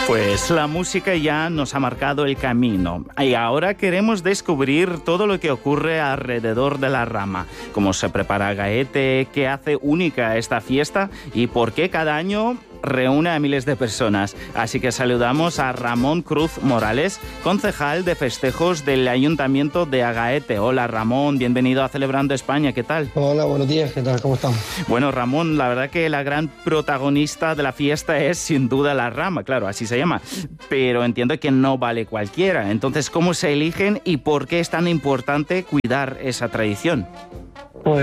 Pues la música ya nos ha marcado el camino y ahora queremos descubrir todo lo que ocurre alrededor de la rama, cómo se prepara Gaete, qué hace única esta fiesta y por qué cada año reúne a miles de personas. Así que saludamos a Ramón Cruz Morales, concejal de festejos del Ayuntamiento de Agaete. Hola Ramón, bienvenido a Celebrando España, ¿qué tal? Hola, buenos días, ¿qué tal? ¿Cómo estamos? Bueno Ramón, la verdad que la gran protagonista de la fiesta es sin duda la rama, claro, así se llama, pero entiendo que no vale cualquiera. Entonces, ¿cómo se eligen y por qué es tan importante cuidar esa tradición? Pues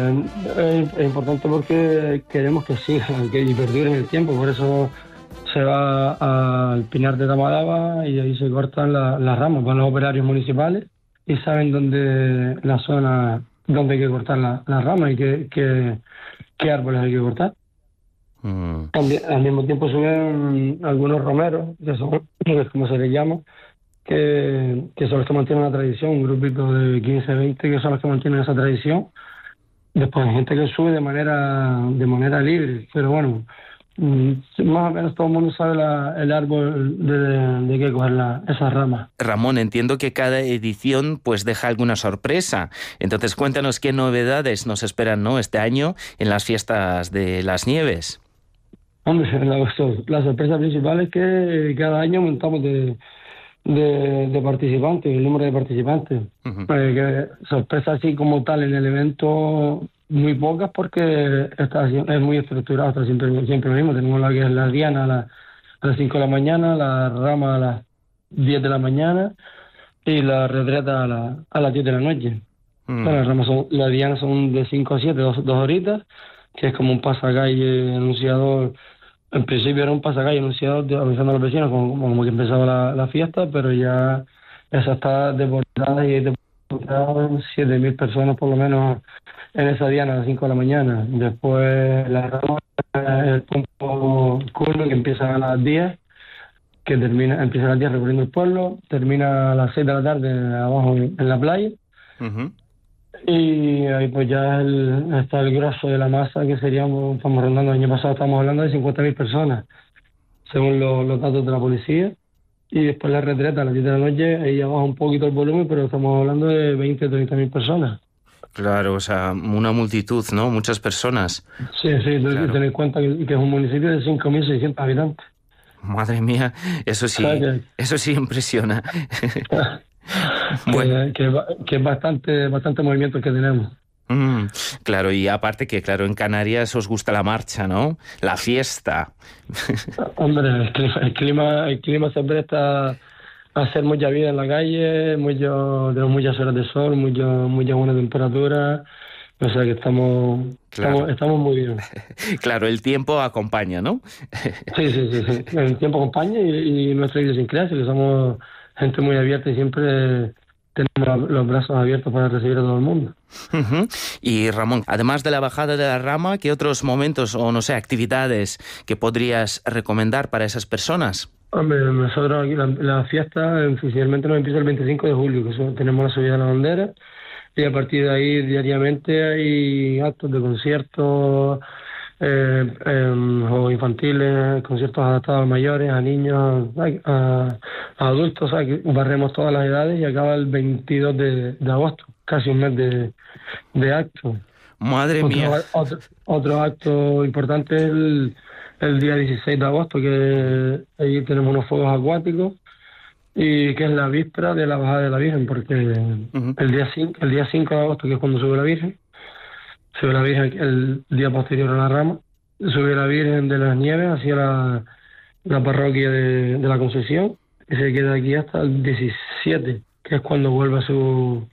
es importante porque queremos que siga, que perdure en el tiempo, por eso se va al Pinar de Tamadaba y ahí se cortan las ramas, van los operarios municipales y saben dónde la zona, dónde hay que cortar las ramas y qué árboles hay que cortar. También, al mismo tiempo suben algunos romeros, que son, como se les llama, que son los que mantienen la tradición, un grupito de 15, 20 que son los que mantienen esa tradición. Después hay gente que sube de manera libre, pero bueno, más o menos todo el mundo sabe el árbol de que coger esas ramas. Ramón, entiendo que cada edición pues deja alguna sorpresa. Entonces cuéntanos qué novedades nos esperan, ¿no?, este año en las fiestas de las nieves. Hombre, la sorpresa principal es que cada año aumentamos de participantes, el número de participantes. Que sorpresa así como tal en el evento, muy pocas porque es muy estructurado, está siempre lo mismo. Tenemos la que es la diana a las 5 de la mañana, la rama a las 10 de la mañana y la retreta a las 10 de la noche. Las dianas son de 5 a 7, dos horitas, que es como un pasacalle anunciador. En principio era un pasacalle anunciado avisando a los vecinos como que empezaba la fiesta, pero ya esa está desbordada y hay desbordadas 7.000 personas por lo menos en esa diana a las 5 de la mañana. Después la rama, el punto culmen que empieza a las 10, empieza a las 10 recorriendo el pueblo, termina a las 6 de la tarde abajo en la playa. Y ahí pues ya está el grosso de la masa, que estamos rondando. El año pasado estamos hablando de 50.000 personas, según los datos de la policía. Y después la retreta a las 10 de la noche, ahí ya baja un poquito el volumen, pero estamos hablando de 20, 30.000 personas. Claro, o sea, una multitud, ¿no? Muchas personas. Sí, claro. Ten en cuenta que es un municipio de 5.600 habitantes. Madre mía, eso sí impresiona. Bueno. Que es bastante movimiento que tenemos. Claro, y aparte que, claro, en Canarias os gusta la marcha, ¿no? La fiesta. Hombre, el clima se presta a hacer mucha vida en la calle, tenemos muchas horas de sol, mucha buena temperatura, o sea que estamos muy bien. Claro, el tiempo acompaña, ¿no? Sí, el tiempo acompaña y nuestra idiosincrasia, que somos gente muy abierta y siempre tenemos los brazos abiertos para recibir a todo el mundo. Y Ramón, además de la bajada de la rama, ¿qué otros momentos o, no sé, actividades que podrías recomendar para esas personas? Hombre, nosotros aquí la fiesta oficialmente nos empieza el 25 de julio, que tenemos la subida de la bandera, y a partir de ahí diariamente hay actos de conciertos o infantiles, conciertos adaptados a mayores, a niños, a adultos, o sea, que barremos todas las edades y acaba el 22 de agosto, casi un mes de actos. Madre mía. Otro acto importante es el día 16 de agosto, que ahí tenemos unos fuegos acuáticos y que es la víspera de la bajada de la Virgen, porque el día 5 de agosto, que es cuando sube la Virgen el día posterior a la rama, sube la Virgen de las Nieves hacia la parroquia de la Concepción y se queda aquí hasta el 17, que es cuando vuelve a su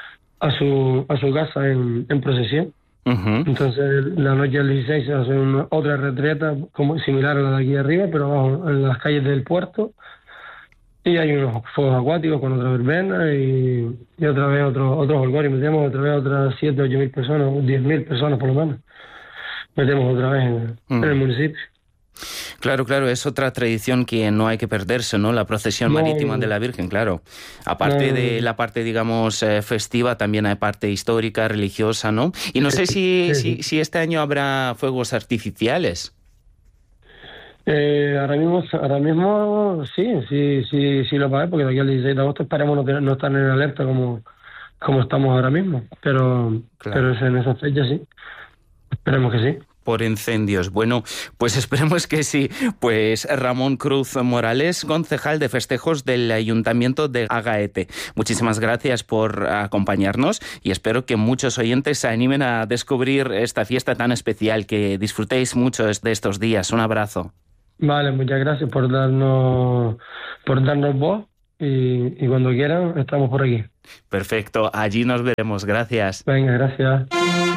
casa en procesión. Entonces la noche del 16 se hace otra retreta como similar a la de aquí arriba, pero abajo en las calles del puerto, y hay unos fuegos acuáticos con otra verbena y otra vez otros holgores. Metemos otra vez otras 7 o 8.000 personas, 10.000 personas por lo menos, metemos otra vez en el municipio. Claro, es otra tradición que no hay que perderse, ¿no? La procesión marítima de la Virgen, claro. Aparte de la parte, digamos, festiva, también hay parte histórica, religiosa, ¿no? Y no sé si este año habrá fuegos artificiales. Ahora mismo sí lo pagué, porque de aquí al 16 de agosto esperemos no estar en alerta como estamos ahora mismo, pero en esa fecha sí, esperemos que sí. Por incendios. Bueno, pues esperemos que sí. Pues Ramón Cruz Morales, concejal de festejos del Ayuntamiento de Agaete. Muchísimas gracias por acompañarnos y espero que muchos oyentes se animen a descubrir esta fiesta tan especial, que disfrutéis mucho de estos días. Un abrazo. Vale, muchas gracias por darnos voz y cuando quieran estamos por aquí. Perfecto, allí nos veremos. Gracias. Venga, gracias.